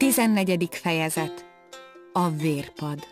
14. fejezet. A vérpad.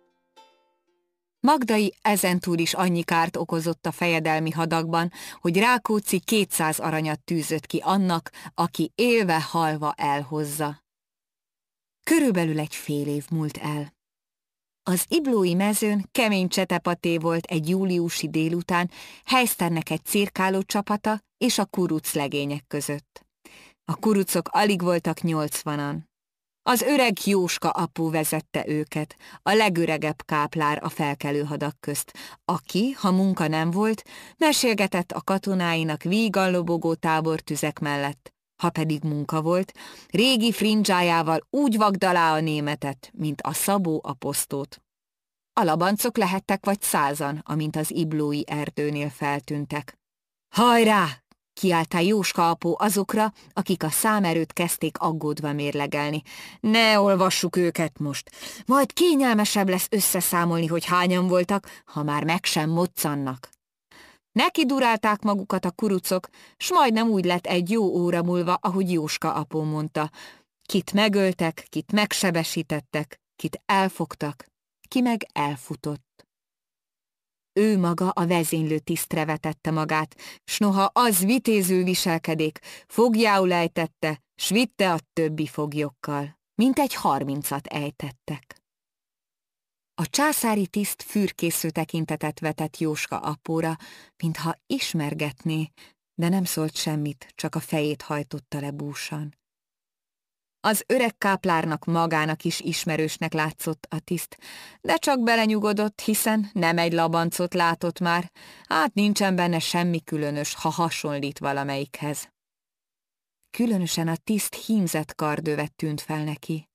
Magdai ezentúl is annyi kárt okozott a fejedelmi hadakban, hogy Rákóczi 200 aranyat tűzött ki annak, aki élve-halva elhozza. Körülbelül egy fél év múlt el. Az iblói mezőn kemény csetepaté volt egy júliusi délután Heiszternek egy cirkáló csapata és a kuruc legények között. A kurucok alig voltak 80-an. Az öreg Jóska apu vezette őket, a legöregebb káplár a felkelő hadak közt, aki, ha munka nem volt, mesélgetett a katonáinak vígan lobogó tábortüzek mellett. Ha pedig munka volt, régi frindzsájával úgy vagdalá a németet, mint a Szabó a posztót. A labancok lehettek vagy 100-an, amint az iblói erdőnél feltűntek. Hajrá! Kiáltál Jóska apó azokra, akik a számerőt kezdték aggódva mérlegelni. Ne olvassuk őket most, majd kényelmesebb lesz összeszámolni, hogy hányan voltak, ha már meg sem moccannak. Neki durálták magukat a kurucok, s majdnem úgy lett egy jó óra múlva, ahogy Jóska apó mondta. Kit megöltek, kit megsebesítettek, kit elfogtak, ki meg elfutott. Ő maga a vezénylő tisztre vetette magát, s noha az vitézül viselkedék, foglyául ejtette, s vitte a többi foglyokkal, mintegy 30-at ejtettek. A császári tiszt fürkésző tekintetet vetett Jóska apóra, mintha ismergetné, de nem szólt semmit, csak a fejét hajtotta le búsan. Az öreg káplárnak magának is ismerősnek látszott a tiszt, de csak belenyugodott, hiszen nem egy labancot látott már, hát nincsen benne semmi különös, ha hasonlít valamelyikhez. Különösen a tiszt hímzett kardövet tűnt fel neki.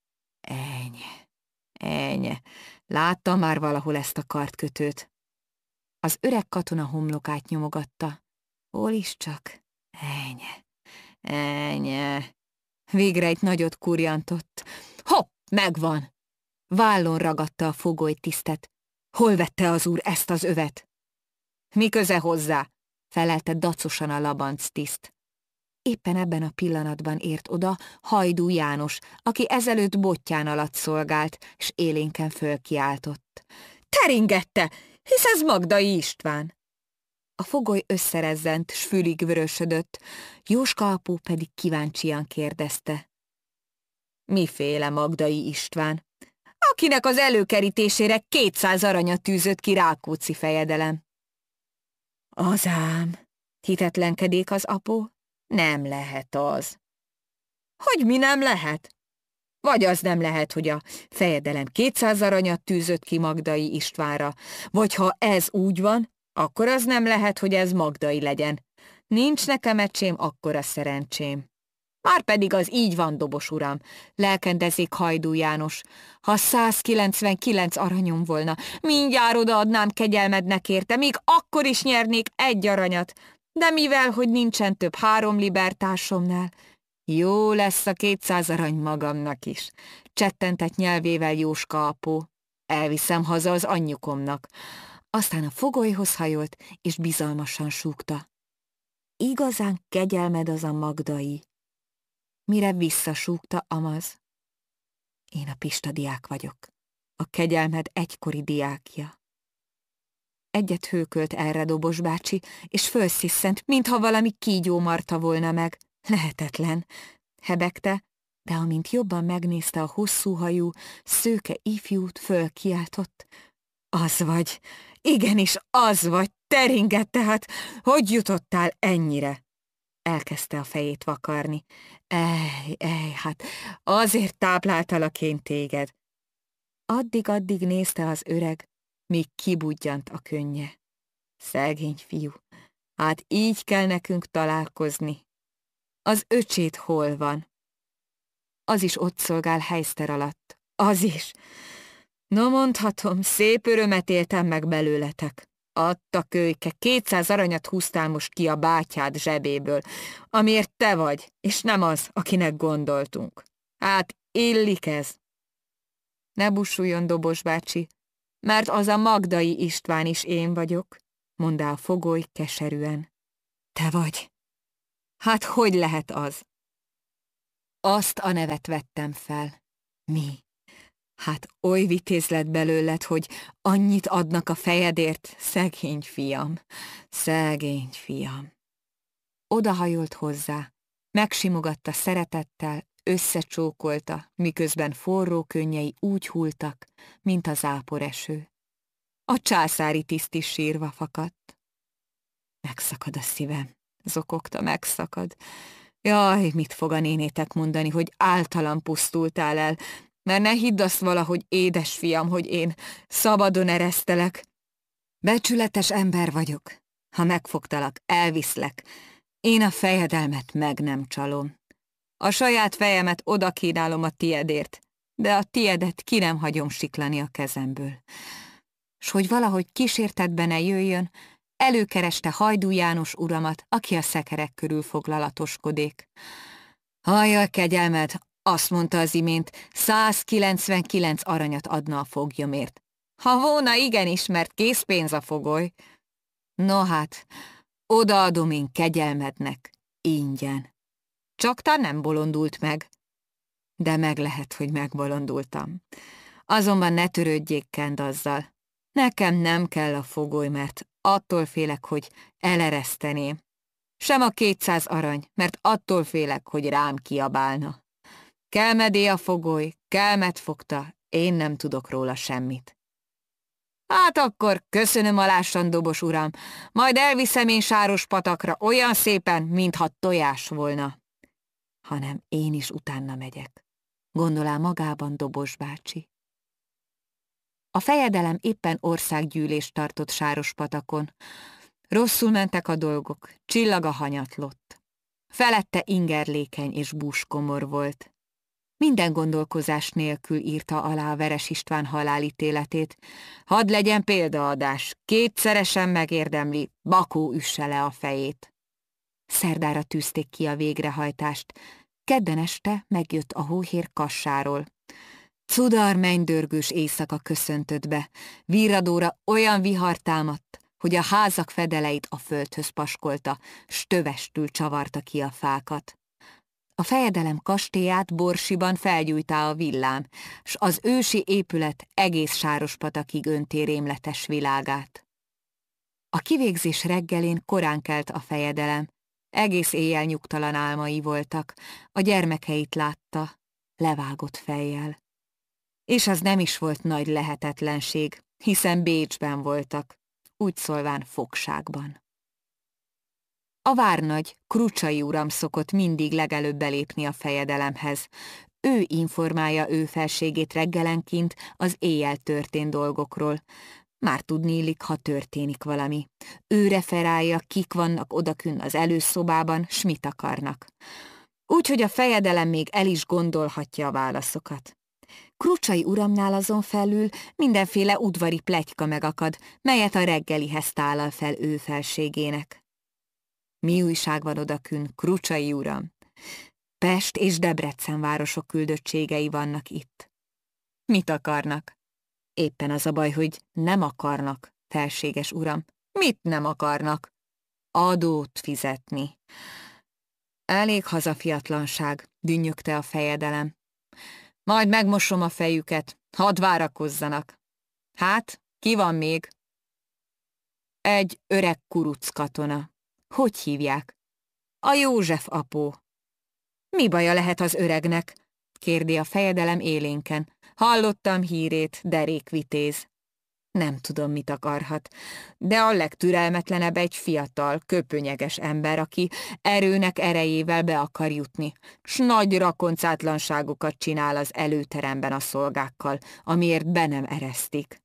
Ennyi, láttam már valahol ezt a kardkötőt. Az öreg katona homlokát nyomogatta. Hol is csak? Ennyi. Végre egy nagyot kurjantott. Hopp, megvan! Vállon ragadta a fogoly tisztet. Hol vette az úr ezt az övet? Mi köze hozzá? Felelte dacosan a labanc tiszt. Éppen ebben a pillanatban ért oda Hajdú János, aki ezelőtt bottyán alatt szolgált, s élénken fölkiáltott. Teringette, hisz ez Magdai István! A fogoly összerezzent, s fülig vörösödött, Jóska apu pedig kíváncsian kérdezte. Miféle Magdai István? Akinek az előkerítésére 200 aranyat tűzött ki Rákóczi fejedelem. Azám, hitetlenkedék az apu, nem lehet az. Hogy mi nem lehet? Vagy az nem lehet, hogy a fejedelem 200 aranyat tűzött ki Magdai Istvánra, vagy ha ez úgy van, akkor az nem lehet, hogy ez Magdai legyen. Nincs nekem ecsém, akkora szerencsém. Márpedig az így van, dobos uram, lelkendezik Hajdú János. Ha 199 aranyom volna, mindjárt odaadnám kegyelmednek érte, még akkor is nyernék 1 aranyat. De mivel, hogy nincsen több 3 libertársomnál, jó lesz a 200 arany magamnak is, csettentett nyelvével Jóska apó. Elviszem haza az anyjukomnak. Aztán a fogolyhoz hajolt, és bizalmasan súgta. Igazán kegyelmed az a Magdai. Mire visszasúgta Amaz. Én a Pista diák vagyok, a kegyelmed egykori diákja. Egyet hőkölt erre Dobos bácsi, és fölsziszent, mintha valami kígyó marta volna meg. Lehetetlen, hebegte, de amint jobban megnézte a hosszú hajú, szőke ifjút, fölkiáltott. Az vagy, igenis az vagy, teringett, tehát, hogy jutottál ennyire? Elkezdte a fejét vakarni. Hát azért tápláltalak én téged. Addig nézte az öreg, míg kibudjant a könnye. Szegény fiú, hát így kell nekünk találkozni. Az öcsét hol van? Az is ott szolgál Heiszter alatt. Az is. No, mondhatom, szép örömet éltem meg belőletek. Adta kölyke, 200 aranyat húztál most ki a bátyád zsebéből, amiért te vagy, és nem az, akinek gondoltunk. Hát illik ez. Ne bussuljon, Dobos bácsi, mert az a Magdai István is én vagyok, mondta a fogoly keserűen. Te vagy? Hát hogy lehet az? Azt a nevet vettem fel. Mi? Hát oly vitéz lett belőled, hogy annyit adnak a fejedért, szegény fiam, szegény fiam. Odahajolt hozzá, megsimogatta szeretettel, összecsókolta, miközben forró könnyei úgy hultak, mint a záporeső. A császári tiszt is sírva fakadt. Megszakad a szívem, zokogta, megszakad. Jaj, mit fog a nénétek mondani, hogy általam pusztultál el, mert ne hidd azt valahogy, édesfiam, hogy én szabadon eresztelek. Becsületes ember vagyok. Ha megfogtalak, elviszlek. Én a fejedelmet meg nem csalom. A saját fejemet oda kínálom a tiedért, de a tiedet ki nem hagyom siklani a kezemből. S hogy valahogy kísértetbe ne jöjjön, előkereste Hajdú János uramat, aki a szekerek körül foglalatoskodik. Hajjaj, kegyelmed, azt mondta az imént, 199 aranyat adna a foglyomért. Ha volna igenis, mert készpénz a fogoly. No hát, odaadom én kegyelmednek, ingyen. Csak tán nem bolondult meg. De meg lehet, hogy megbolondultam. Azonban ne törődjék, Kend, azzal. Nekem nem kell a fogoly, mert attól félek, hogy elereszteném. Sem a 200 arany, mert attól félek, hogy rám kiabálna. Kelmedé a fogoly, Kelmet fogta, én nem tudok róla semmit. Hát akkor köszönöm alásan, dobos uram, majd elviszem én Sárospatakra olyan szépen, mintha tojás volna. Hanem én is utána megyek, gondolá magában Dobos bácsi. A fejedelem éppen országgyűlést tartott Sárospatakon. Rosszul mentek a dolgok, csillag a hanyatlott. Felette ingerlékeny és búskomor volt. Minden gondolkozás nélkül írta alá a Veres István halálítéletét. Hadd legyen példaadás, kétszeresen megérdemli, Bakó üsse le a fejét. Szerdára tűzték ki a végrehajtást. Kedden este megjött a hóhér Kassáról. Cudar mennydörgős éjszaka köszöntött be, virradóra olyan vihar támadt, hogy a házak fedeleit a földhöz paskolta, s tövestül csavarta ki a fákat. A fejedelem kastélyát Borsiban felgyújtá a villám, s az ősi épület egész Sárospatakig önti rémletes világát. A kivégzés reggelén korán kelt a fejedelem, egész éjjel nyugtalan álmai voltak, a gyermekeit látta, levágott fejjel. És az nem is volt nagy lehetetlenség, hiszen Bécsben voltak, úgy szólván fogságban. A várnagy, Krucsai uram szokott mindig legelőbb belépni a fejedelemhez. Ő informálja ő felségét reggelenként az éjjel történt dolgokról. Már tudniillik, ha történik valami. Ő referálja, kik vannak odakünn az előszobában, s mit akarnak. Úgyhogy a fejedelem még el is gondolhatja a válaszokat. Krucsai uramnál azon felül mindenféle udvari pletyka megakad, melyet a reggelihez tálal fel ő felségének. Mi újság van odakünn, Krucsai uram? Pest és Debrecen városok küldöttségei vannak itt. Mit akarnak? Éppen az a baj, hogy nem akarnak, felséges uram. Mit nem akarnak? Adót fizetni. Elég hazafiatlanság, dünnyögte a fejedelem. Majd megmosom a fejüket, hadd várakozzanak. Hát, ki van még? Egy öreg kuruc katona. Hogy hívják? A József apó. Mi baja lehet az öregnek? Kérdi a fejedelem élénken. Hallottam hírét, derék vitéz. Nem tudom, mit akarhat, de a legtürelmetlenebb egy fiatal, köpönyeges ember, aki erőnek erejével be akar jutni, s nagy rakoncátlanságokat csinál az előteremben a szolgákkal, amiért be nem eresztik.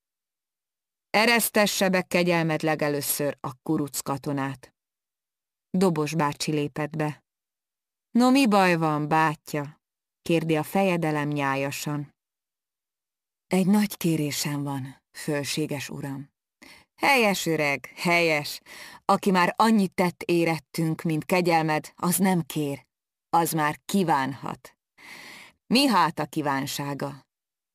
Eresztesse be kegyelmed legelőször a kuruc katonát. Dobos bácsi lépett be. No, mi baj van, bátyja? Kérdi a fejedelem nyájasan. Egy nagy kérésem van, fölséges uram. Helyes, öreg, helyes. Aki már annyit tett érettünk, mint kegyelmed, az nem kér. Az már kívánhat. Mi hát a kívánsága?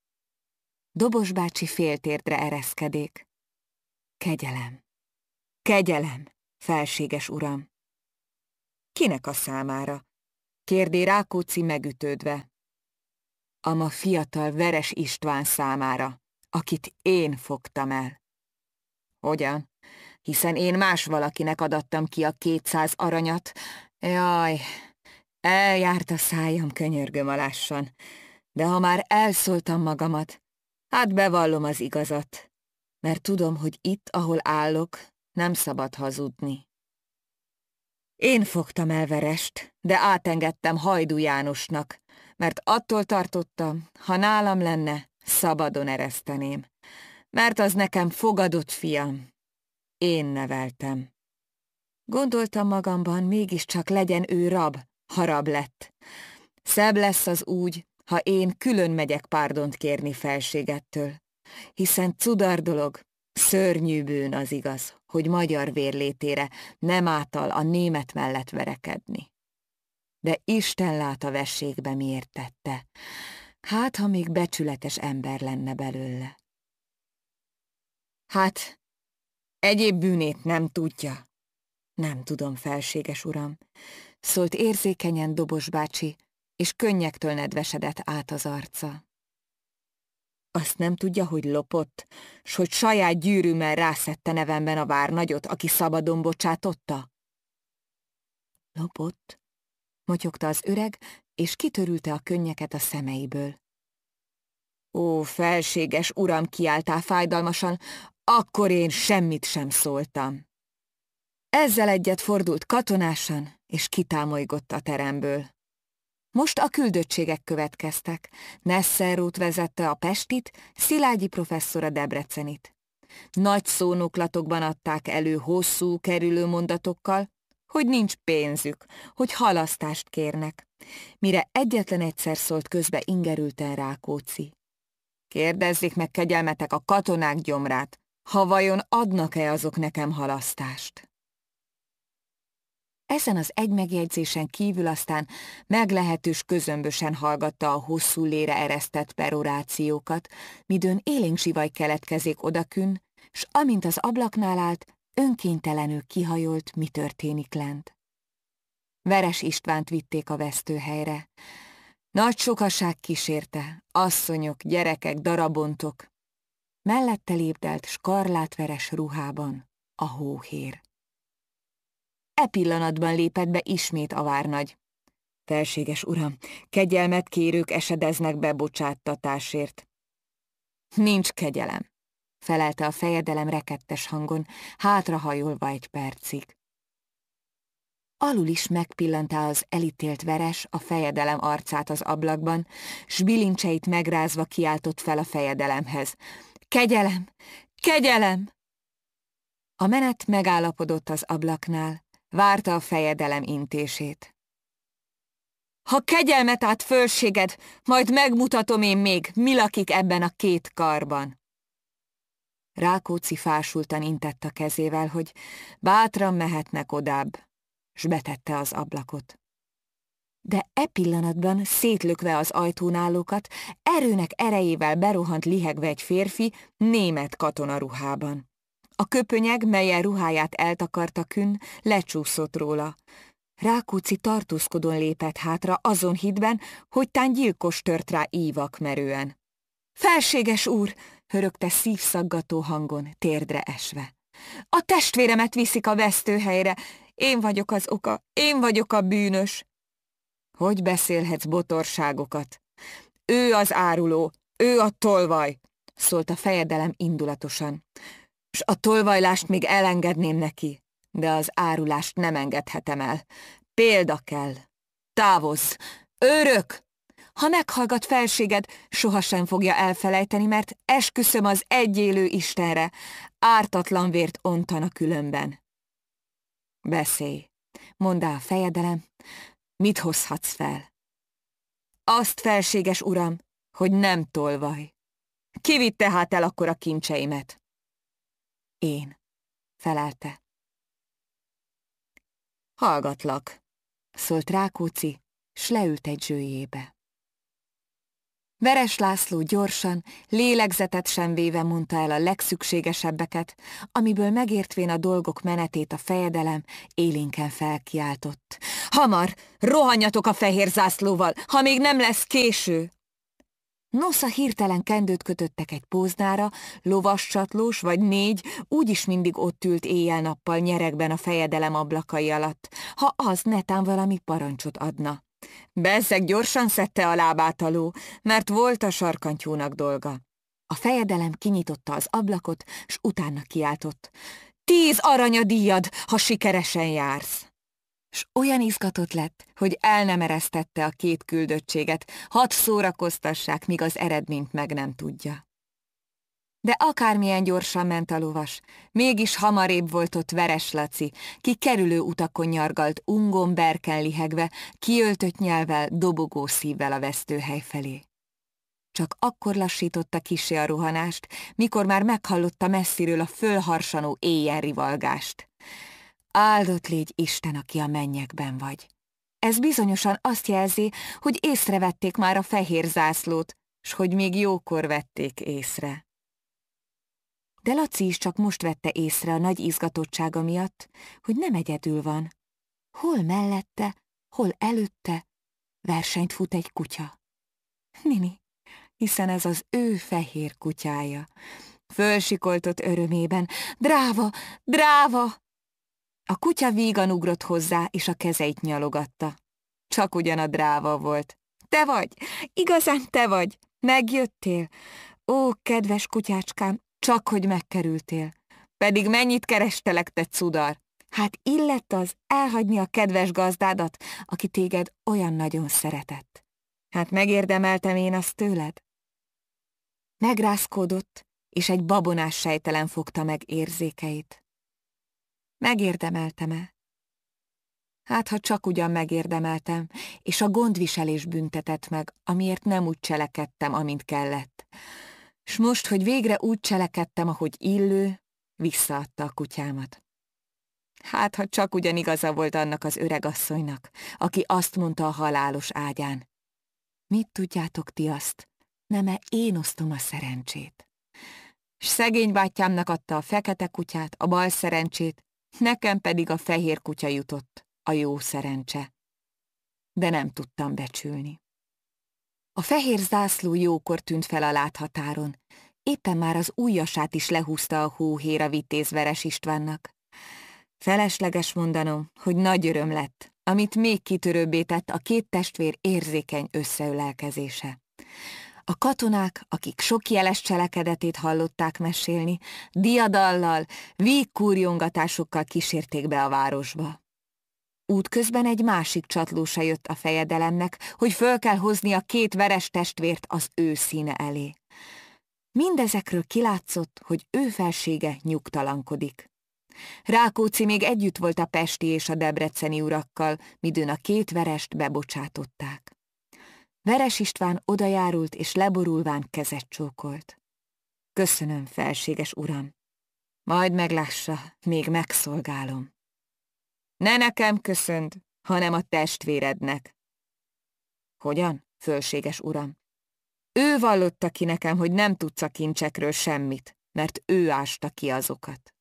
Dobos bácsi féltérdre ereszkedék. Kegyelem. Kegyelem, felséges uram. Kinek a számára? kérdé Rákóczi megütődve. A ma fiatal Veres István számára, akit én fogtam el. Hogyan? Hiszen én más valakinek adattam ki a 200 aranyat. Jaj, eljárt a szájam, könyörgöm alássan. De ha már elszóltam magamat, hát bevallom az igazat, mert tudom, hogy itt, ahol állok, nem szabad hazudni. Én fogtam el Verest, de átengedtem Hajdú Jánosnak, mert attól tartottam, ha nálam lenne, szabadon ereszteném, mert az nekem fogadott fiam. Én neveltem. Gondoltam magamban, mégiscsak legyen ő rab, ha rab lett. Szebb lesz az úgy, ha én külön megyek párdont kérni felségettől, hiszen cudar dolog, szörnyű bűn az igaz, hogy magyar vérlétére nem által a német mellett verekedni. De Isten lát a vességbe, miért tette. Hát, ha még becsületes ember lenne belőle. Hát, egyéb bűnét nem tudja. Nem tudom, felséges uram, szólt érzékenyen Dobos bácsi, és könnyektől nedvesedett át az arca. Azt nem tudja, hogy lopott, s hogy saját gyűrűmmel rászedte nevemben a várnagyot, aki szabadon bocsátotta? Lopott? Motyogta az öreg, és kitörülte a könnyeket a szemeiből. Ó, felséges uram, kiáltál fájdalmasan, akkor én semmit sem szóltam. Ezzel egyet fordult katonásan, és kitámolygott a teremből. Most a küldöttségek következtek. Nesselrút vezette a Pestit, Szilágyi professzor a Debrecenit. Nagy szónoklatokban adták elő hosszú, kerülő mondatokkal, hogy nincs pénzük, hogy halasztást kérnek, mire egyetlen egyszer szólt közbe ingerülten Rákóczi. Kérdezzék meg, kegyelmetek, a katonák gyomrát, ha vajon adnak-e azok nekem halasztást? Ezen az egy megjegyzésen kívül aztán meglehetős közömbösen hallgatta a hosszú lére eresztett perorációkat, midőn élénk zsivaj keletkezik odakün, s amint az ablaknál állt, önkéntelenül kihajolt, mi történik lent. Veres Istvánt vitték a vesztőhelyre. Nagy sokaság kísérte, asszonyok, gyerekek, darabontok. Mellette lépdelt skarlátveres ruhában a hóhér. E pillanatban lépett be ismét a várnagy. Felséges uram, kegyelmet kérők esedeznek be bocsáttatásért. Nincs kegyelem, felelte a fejedelem rekettes hangon, hátrahajolva egy percig. Alul is megpillantá az elítélt Veres a fejedelem arcát az ablakban, s bilincseit megrázva kiáltott fel a fejedelemhez. Kegyelem! Kegyelem! A menet megállapodott az ablaknál, várta a fejedelem intését. Ha kegyelmet át fölséged, majd megmutatom én még, mi lakik ebben a két karban. Rákóczi fásultan intett a kezével, hogy bátran mehetnek odább, s betette az ablakot. De e pillanatban, szétlökve az ajtónálókat, erőnek erejével berohant lihegve egy férfi német katonaruhában. A köpönyeg, melyen ruháját eltakarta künn, lecsúszott róla. Rákóczi tartózkodón lépett hátra azon hitben, hogy tán gyilkos tört rá ívakmerően. Felséges úr, hörögte szívszaggató hangon, térdre esve. A testvéremet viszik a vesztőhelyre, én vagyok az oka, én vagyok a bűnös. Hogy beszélhetsz botorságokat? Ő az áruló, ő a tolvaj, szólt a fejedelem indulatosan. S a tolvajlást még elengedném neki, de az árulást nem engedhetem el. Példa kell. Távozz! Őrök! Ha meghallgat felséged, sohasem fogja elfelejteni, mert esküszöm az egyélő Istenre, ártatlan vért ontana különben. Beszélj, mondd a fejedelem, mit hozhatsz fel? Azt, felséges uram, hogy nem tolvaj. Ki vitte hát el akkor a kincseimet? Én, felelte. Hallgatlak, szólt Rákóczi, s leült egy zsőjébe. Veres László gyorsan, lélegzetet sem véve mondta el a legszükségesebbeket, amiből megértvén a dolgok menetét a fejedelem élénken felkiáltott. Hamar, rohanjatok a fehér zászlóval, ha még nem lesz késő! Nosza hirtelen kendőt kötöttek egy póznára, lovascsatlós vagy 4, úgyis mindig ott ült éjjel-nappal nyeregben a fejedelem ablakai alatt, ha az netán valami parancsot adna. Bezzeg gyorsan szedte a lábát a ló, mert volt a sarkantyúnak dolga. A fejedelem kinyitotta az ablakot, s utána kiáltott. 10 aranyadíjad, ha sikeresen jársz! S olyan izgatott lett, hogy el nem eresztette a 2 küldöttséget, hadd szórakoztassák, míg az eredményt meg nem tudja. De akármilyen gyorsan ment a lovas, mégis hamarébb volt ott Veres Laci, ki kerülő utakon nyargalt ungon berken lihegve, kiöltött nyelvvel, dobogó szívvel a vesztőhely felé. Csak akkor lassította kissé a rohanást, mikor már meghallotta messziről a fölharsanó éjjel rivalgást. Áldott légy Isten, aki a mennyekben vagy. Ez bizonyosan azt jelzi, hogy észrevették már a fehér zászlót, s hogy még jókor vették észre. De Laci is csak most vette észre a nagy izgatottsága miatt, hogy nem egyedül van. Hol mellette, hol előtte versenyt fut egy kutya. Nini, hiszen ez az ő fehér kutyája. Fölsikoltott örömében. Dráva, dráva! A kutya vígan ugrott hozzá, és a kezeit nyalogatta. Csak ugyan a dráva volt. Te vagy, igazán te vagy, megjöttél. Ó, kedves kutyácskám, csak hogy megkerültél. Pedig mennyit kerestelek, te cudar. Hát illett az elhagyni a kedves gazdádat, aki téged olyan nagyon szeretett. Hát megérdemeltem én azt tőled? Megrázkódott, és egy babonás sejtelem fogta meg érzékeit. Megérdemeltem-e? Hát, ha csak ugyan megérdemeltem, és a gondviselés büntetett meg, amiért nem úgy cselekedtem, amint kellett. S most, hogy végre úgy cselekedtem, ahogy illő, visszaadta a kutyámat. Hát, ha csak ugyan igaza volt annak az öregasszonynak, aki azt mondta a halálos ágyán. Mit tudjátok ti azt? Nem-e én osztom a szerencsét? S szegény bátyámnak adta a fekete kutyát, a bal szerencsét, nekem pedig a fehér kutya jutott, a jó szerencse. De nem tudtam becsülni. A fehér zászló jókor tűnt fel a láthatáron. Éppen már az ujjasát is lehúzta a hóhér a vitéz Veres Istvánnak. Felesleges mondanom, hogy nagy öröm lett, amit még kitörőbbé tett a 2 testvér érzékeny összeölelkezése. A katonák, akik sok jeles cselekedetét hallották mesélni, diadallal, vígkúrjongatásokkal kísérték be a városba. Útközben egy másik csatlósa jött a fejedelemnek, hogy föl kell hozni a 2 veres testvért az ő színe elé. Mindezekről kilátszott, hogy ő felsége nyugtalankodik. Rákóczi még együtt volt a pesti és a debreceni urakkal, midőn a 2 verest bebocsátották. Veres István odajárult, és leborulván kezet csókolt. Köszönöm, felséges uram. Majd meglássa, még megszolgálom. Ne nekem köszönt, hanem a testvérednek. Hogyan, fölséges uram? Ő vallotta ki nekem, hogy nem tudsz a kincsekről semmit, mert ő ásta ki azokat.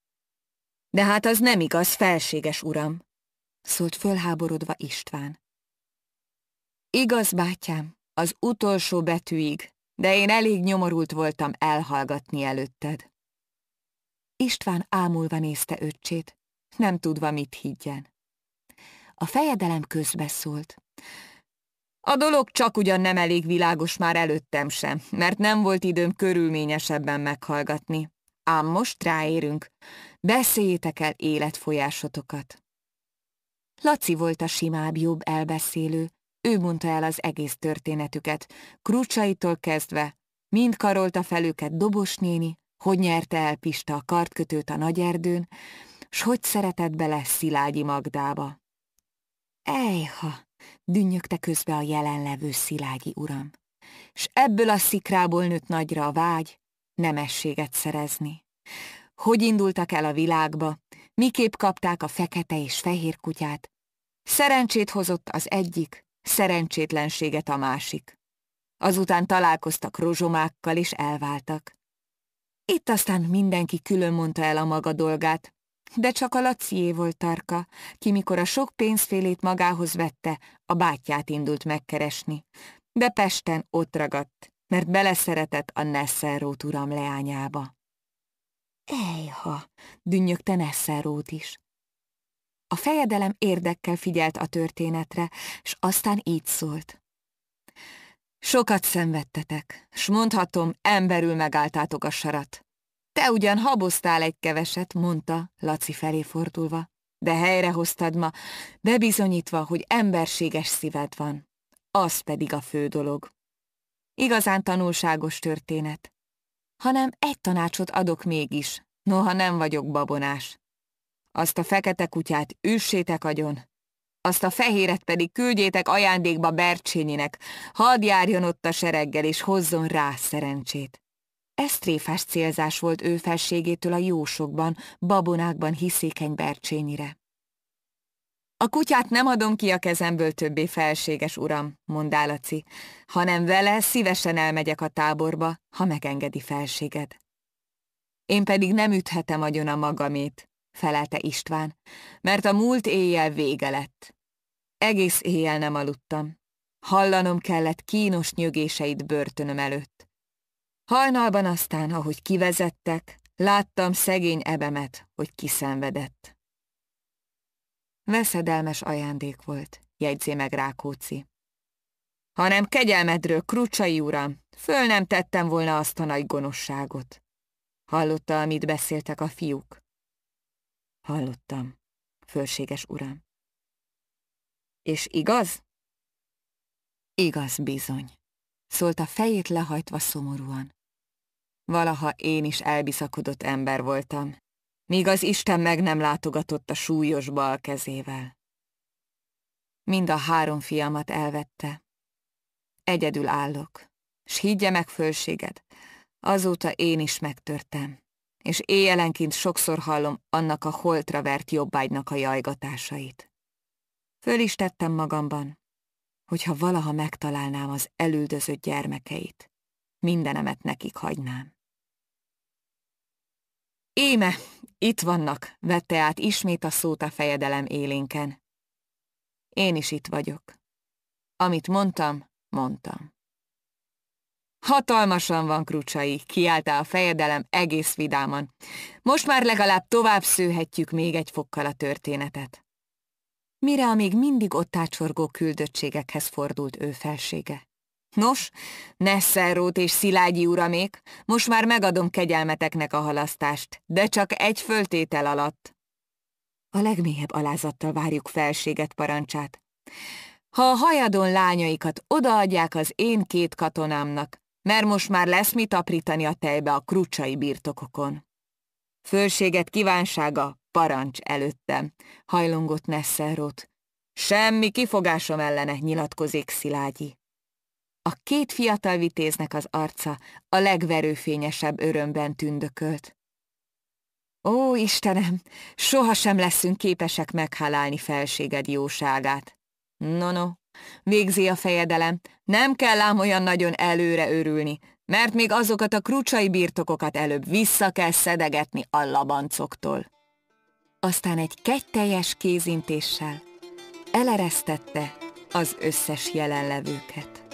De hát az nem igaz, felséges uram, szólt fölháborodva István. Igaz, bátyám, az utolsó betűig, de én elég nyomorult voltam elhallgatni előtted. István ámulva nézte öccsét, nem tudva, mit higgyen. A fejedelem közbeszólt. A dolog csak ugyan nem elég világos már előttem sem, mert nem volt időm körülményesebben meghallgatni. Ám most ráérünk, beszéljétek el életfolyásotokat. Laci volt a simább, jobb elbeszélő, ő mondta el az egész történetüket, Krucsaitól kezdve, mind karolta fel őket Dobos néni, hogy nyerte el Pista a kartkötőt a Nagyerdőn, s hogy szeretett bele Szilágyi Magdába. Ejha, dünnyögte közbe a jelenlevő Szilágyi uram, s ebből a szikrából nőtt nagyra a vágy, nemességet szerezni. Hogy indultak el a világba, miképp kapták a fekete és fehér kutyát, szerencsét hozott az egyik, szerencsétlenséget a másik. Azután találkoztak rozsomákkal, és elváltak. Itt aztán mindenki külön mondta el a maga dolgát, de csak a Lacié volt tarka, ki mikor a sok pénzfélét magához vette, a bátyját indult megkeresni. De Pesten ott ragadt, mert beleszeretett a Nesselrode uram leányába. Ejha, dünnyögte Nesselrode is. A fejedelem érdekkel figyelt a történetre, s aztán így szólt. Sokat szenvedtetek, s mondhatom, emberül megálltátok a sarat. Te ugyan haboztál egy keveset, mondta, Laci felé fordulva, de helyrehoztad ma, bebizonyítva, hogy emberséges szíved van. Az pedig a fő dolog. Igazán tanulságos történet. Hanem egy tanácsot adok mégis, noha nem vagyok babonás. Azt a fekete kutyát üssétek agyon, azt a fehéret pedig küldjétek ajándékba Bercsényinek, hadd járjon ott a sereggel, és hozzon rá szerencsét. Ez tréfás célzás volt ő felségétől a jósokban, babonákban hiszékeny Bercsényire. A kutyát nem adom ki a kezemből többé, felséges uram, mondá Laci, hanem vele szívesen elmegyek a táborba, ha megengedi felséged. Én pedig nem üthetem agyon a magamét, felelte István, mert a múlt éjjel vége lett. Egész éjjel nem aludtam. Hallanom kellett kínos nyögéseit börtönöm előtt. Hajnalban aztán, ahogy kivezettek, láttam szegény ebemet, hogy kiszenvedett. Veszedelmes ajándék volt, jegyzé meg Rákóczi. Hanem kegyelmedről, Krucsai uram, föl nem tettem volna azt a nagy gonoszságot. Hallotta, amit beszéltek a fiúk? Hallottam, fölséges uram. És igaz? Igaz bizony, szólt a fejét lehajtva szomorúan. Valaha én is elbiszakodott ember voltam, míg az Isten meg nem látogatott a súlyos bal kezével. Mind a 3 fiamat elvette. Egyedül állok, s higgye meg, fölséged, azóta én is megtörtem, és éjjelenként sokszor hallom annak a holtra vert jobbágynak a jajgatásait. Föl is tettem magamban, hogyha valaha megtalálnám az elüldözött gyermekeit, mindenemet nekik hagynám. Íme, itt vannak, vette át ismét a szót a fejedelem élénken. Én is itt vagyok. Amit mondtam, mondtam. Hatalmasan van, Krucsai, kiáltá a fejedelem egész vidáman. Most már legalább tovább szőhetjük még egy fokkal a történetet. Mire a még mindig ott átsorgó küldöttségekhez fordult ő felsége. Nos, Nesselrode és Szilágyi uramék, most már megadom kegyelmeteknek a halasztást, de csak egy föltétel alatt. A legmélyebb alázattal várjuk felséget parancsát. Ha a hajadon lányaikat odaadják az én 2 katonámnak, mert most már lesz mit aprítani a tejbe a krucsai birtokokon. Fölséget kívánsága, parancs előttem, hajlongott Nesselrode. Semmi kifogásom ellene, nyilatkozik Szilágyi. A 2 fiatal vitéznek az arca a legverőfényesebb örömben tündökölt. Ó, Istenem, sohasem leszünk képesek meghálálni felséged jóságát. No, végzi a fejedelem, nem kell ám olyan nagyon előre örülni, mert még azokat a krucsai birtokokat előbb vissza kell szedegetni a labancoktól. Aztán egy kegyteljes kézintéssel eleresztette az összes jelenlevőket.